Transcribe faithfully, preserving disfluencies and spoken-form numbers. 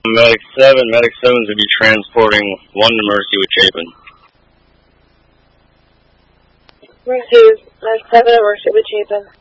Medic seven, Medic seven to be transporting one to Mercy with Chapin. Mercy, Medic seven, Mercy with Chapin.